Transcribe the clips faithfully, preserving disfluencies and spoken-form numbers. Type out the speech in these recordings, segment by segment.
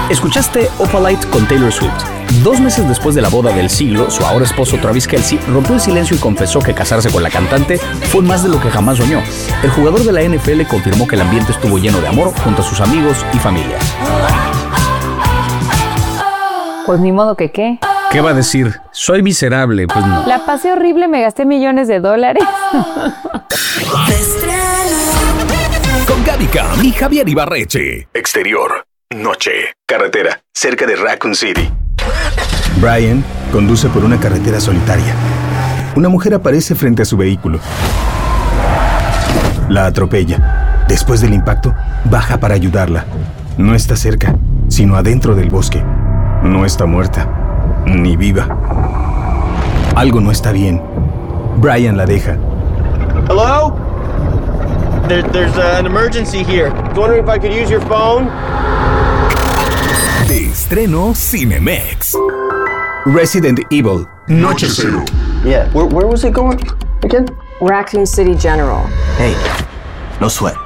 Escuchaste Opalite con Taylor Swift. Dos meses después de la boda del siglo, su ahora esposo Travis Kelce rompió el silencio y confesó que casarse con la cantante fue más de lo que jamás soñó. El jugador de la N F L confirmó que el ambiente estuvo lleno de amor junto a sus amigos y familia. Pues ni modo que qué. ¿Qué va a decir? Soy miserable, pues no. La pasé horrible, me gasté millones de dólares. Con Gaby Cam y Javier Ibarreche. Exterior, noche, carretera, cerca de Raccoon City. Brian conduce por una carretera solitaria. Una mujer aparece frente a su vehículo. La atropella. Después del impacto, baja para ayudarla. No está cerca, sino adentro del bosque. No está muerta, ni viva. Algo no está bien. Brian la deja. Hello? There, there's uh, an emergency here. I was wondering if I could use your phone. De estreno Cinemex. Resident Evil, Noche Cero. Yeah, where, where was it going again? Raccoon City General. Hey, no sweat.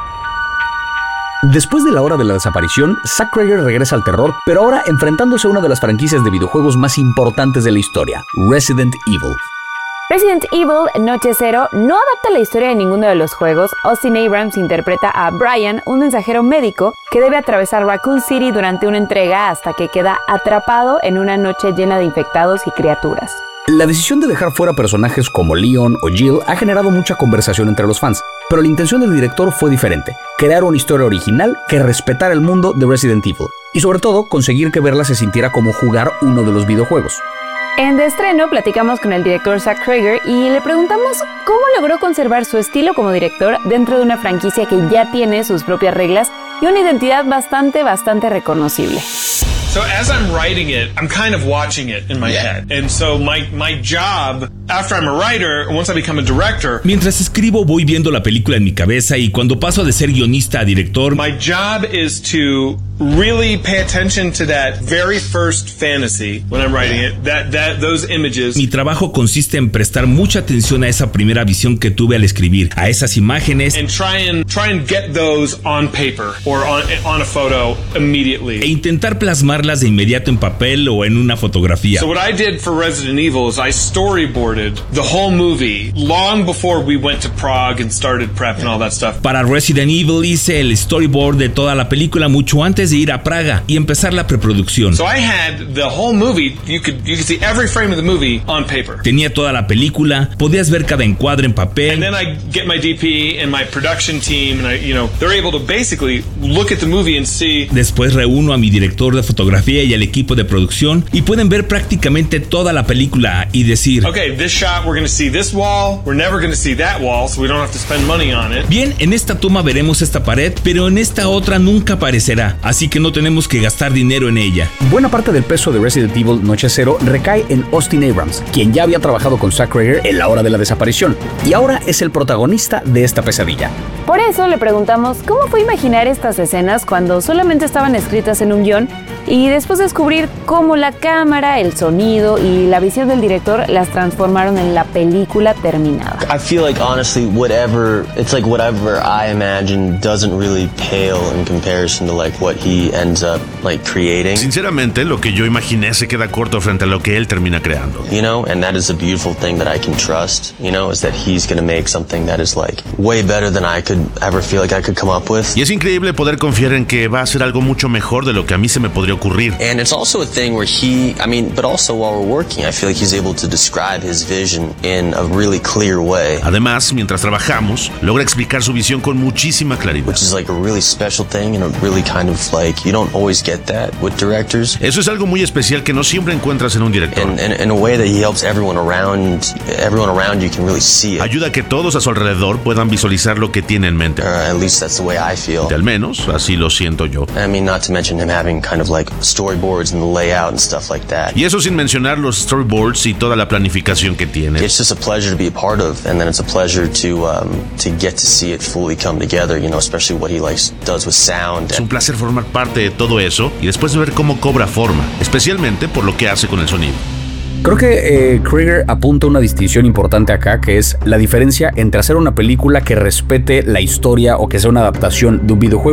Después de la hora de la desaparición, Zack Cregger regresa al terror, pero ahora enfrentándose a una de las franquicias de videojuegos más importantes de la historia, Resident Evil. Resident Evil Noche Cero no adapta la historia de ninguno de los juegos. Austin Abrams interpreta a Brian, un mensajero médico que debe atravesar Raccoon City durante una entrega hasta que queda atrapado en una noche llena de infectados y criaturas. La decisión de dejar fuera personajes como Leon o Jill ha generado mucha conversación entre los fans, pero la intención del director fue diferente: crear una historia original que respetara el mundo de Resident Evil y sobre todo conseguir que verla se sintiera como jugar uno de los videojuegos. En De Estreno platicamos con el director Zack Cregger y le preguntamos cómo logró conservar su estilo como director dentro de una franquicia que ya tiene sus propias reglas y una identidad bastante, bastante reconocible. So as I'm writing it, I'm kind of watching it in my head. And so my, my job, after I'm a writer, once I become a director... Mientras escribo voy viendo la película en mi cabeza y cuando paso de ser guionista a director... My job is to really pay attention to that very first fantasy when I'm writing it, that, that, those images. Mi trabajo consiste en prestar mucha atención a esa primera visión que tuve al escribir, a esas imágenes... And try and, try and get those on paper or on, on a photo immediately. E intentar plasmar de inmediato en papel o en una fotografía. So what I did for Resident Evil is I storyboarded the whole movie long before we went to Prague and started prep and all that stuff. Para Resident Evil hice el storyboard de toda la película mucho antes de ir a Praga y empezar la preproducción. So I had the whole movie, you could you could see every frame of the movie on paper. Tenía toda la película, podías ver cada encuadre en papel. And then I get my D P and my production team and I, you know, they're able to basically look at the movie and see. Después reúno a mi director de fotografía y al equipo de producción y pueden ver prácticamente toda la película y decir: Okay, this shot we're going to see this wall, we're never going to see that wall, so we don't have to spend money on it. Bien, en esta toma veremos esta pared, pero en esta otra nunca aparecerá, así que no tenemos que gastar dinero en ella. Buena parte del peso de Resident Evil Noche Cero recae en Austin Abrams, quien ya había trabajado con Zack Cregger en la hora de la desaparición y ahora es el protagonista de esta pesadilla. Por eso le preguntamos cómo fue imaginar estas escenas cuando solamente estaban escritas en un guión y después descubrir cómo la cámara, el sonido y la visión del director las transformaron en la película terminada. I feel like honestly whatever, it's like whatever I imagine doesn't really pale in comparison to like what he ends up like creating. Sinceramente, lo que yo imaginé se queda corto frente a lo que él termina creando. You know, and that is a beautiful thing that I can trust, you know, is that he's going to make something that is like way better than I could ever feel like I could come up with. Y es increíble poder confiar en que va a ser algo mucho mejor de lo que a mí se me podría ocurrir. And it's also a thing where he, I mean, but also while we're working, I feel like he's able to describe his vision in a really clear way. Además, mientras trabajamos, logra explicar su visión con muchísima claridad. Which is like a really special thing and a really kind of like, you don't always get that with directors. Eso es algo muy especial que no siempre encuentras en un director. And in a way that he helps everyone around, everyone around you can really see it. Ayuda a que todos a su alrededor puedan visualizar lo que tiene en mente. Uh, at least that's the way I feel. De al menos, así lo siento yo. I mean, not to mention him having kind of like storyboards and the layout and stuff like that. Y eso sin mencionar los storyboards y toda la planificación que tiene. It's just a pleasure to be a part of, and then it's a pleasure to um, to get to see it fully come together, you know, especially what he likes does with sound. Es un placer formar parte de todo eso y después ver cómo cobra forma, especialmente por lo que hace con el sonido. Creo que eh, Cregger apunta una distinción importante acá, que es la diferencia entre hacer una película que respete la historia o que sea una adaptación de un videojuego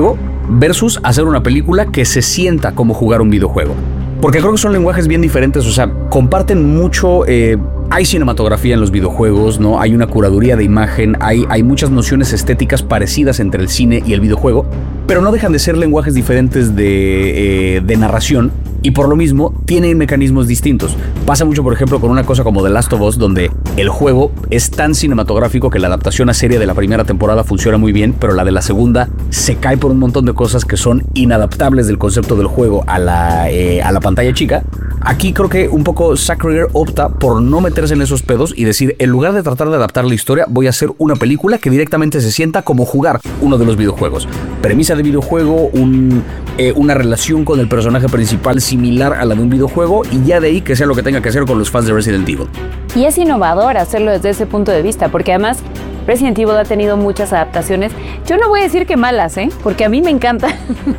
versus hacer una película que se sienta como jugar un videojuego. Porque creo que son lenguajes bien diferentes, o sea, comparten mucho... Eh, hay cinematografía en los videojuegos, ¿no? Hay una curaduría de imagen, hay, hay muchas nociones estéticas parecidas entre el cine y el videojuego, pero no dejan de ser lenguajes diferentes de, eh, de narración, y por lo mismo tienen mecanismos distintos. Pasa mucho, por ejemplo, con una cosa como The Last of Us, donde el juego es tan cinematográfico que la adaptación a serie de la primera temporada funciona muy bien, pero la de la segunda se cae por un montón de cosas que son inadaptables del concepto del juego a la, eh, a la pantalla chica. Aquí creo que un poco Zack Snyder opta por no meterse en esos pedos y decir, en lugar de tratar de adaptar la historia, voy a hacer una película que directamente se sienta como jugar uno de los videojuegos. Premisa de videojuego, un, eh, una relación con el personaje principal similar a la de un videojuego, y ya de ahí que sea lo que tenga que hacer con los fans de Resident Evil. Y es innovador hacerlo desde ese punto de vista, porque además Resident Evil ha tenido muchas adaptaciones. Yo no voy a decir que malas, ¿eh? Porque a mí me encanta.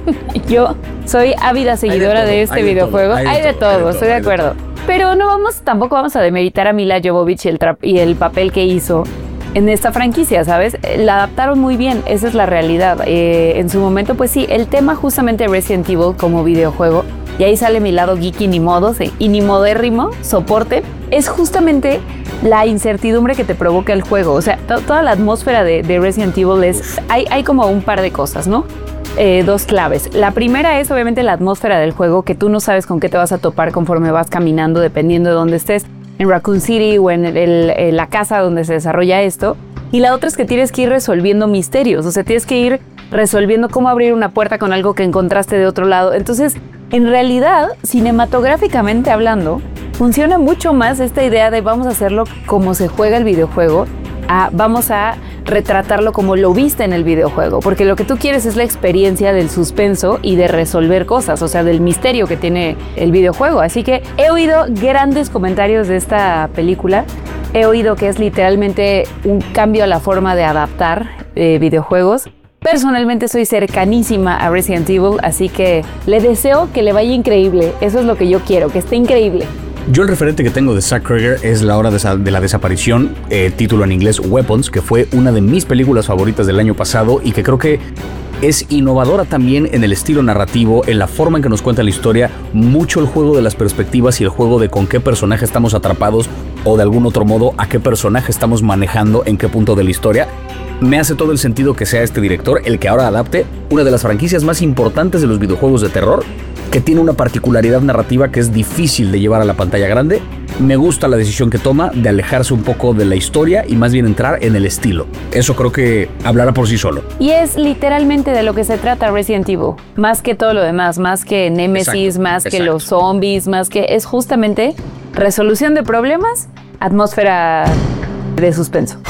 Yo soy ávida seguidora de, de este hay videojuego. De hay, de hay de todo, todo, estoy de acuerdo. Pero no vamos, tampoco vamos a demeritar a Mila Jovovich y el, tra- y el papel que hizo en esta franquicia, ¿sabes? La adaptaron muy bien, esa es la realidad. Eh, en su momento, pues sí, el tema justamente de Resident Evil como videojuego, y ahí sale mi lado geeky ni modo, sí, y ni modérrimo, soporte, es justamente la incertidumbre que te provoca el juego. O sea, to- toda la atmósfera de, de Resident Evil es... Hay, hay como un par de cosas, ¿no? Eh, dos claves. La primera es obviamente la atmósfera del juego, que tú no sabes con qué te vas a topar conforme vas caminando, dependiendo de dónde estés, en Raccoon City o en, el, el, en la casa donde se desarrolla esto. Y la otra es que tienes que ir resolviendo misterios, o sea, tienes que ir resolviendo cómo abrir una puerta con algo que encontraste de otro lado. Entonces, en realidad, cinematográficamente hablando, funciona mucho más esta idea de vamos a hacerlo como se juega el videojuego, a vamos a retratarlo como lo viste en el videojuego, porque lo que tú quieres es la experiencia del suspenso y de resolver cosas, o sea, del misterio que tiene el videojuego. Así que he oído grandes comentarios de esta película, he oído que es literalmente un cambio a la forma de adaptar eh, videojuegos. Personalmente soy cercanísima a Resident Evil, así que le deseo que le vaya increíble. Eso es lo que yo quiero, que esté increíble. Yo el referente que tengo de Zack Snyder es La Hora de, de la Desaparición, eh, título en inglés Weapons, que fue una de mis películas favoritas del año pasado y que creo que es innovadora también en el estilo narrativo, en la forma en que nos cuenta la historia, mucho el juego de las perspectivas y el juego de con qué personaje estamos atrapados o de algún otro modo a qué personaje estamos manejando en qué punto de la historia. Me hace todo el sentido que sea este director el que ahora adapte una de las franquicias más importantes de los videojuegos de terror, que tiene una particularidad narrativa que es difícil de llevar a la pantalla grande. Me gusta la decisión que toma de alejarse un poco de la historia y más bien entrar en el estilo. Eso creo que hablará por sí solo. Y es literalmente de lo que se trata Resident Evil, más que todo lo demás, más que Nemesis, exacto, más exacto. que los zombies, más que... es justamente resolución de problemas, atmósfera de suspenso.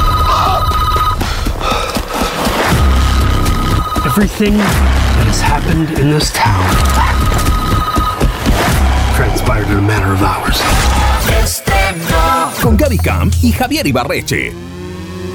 Everything that has happened in this town transpired in a matter of hours. Con Gaby Camp y Javier Ibarreche.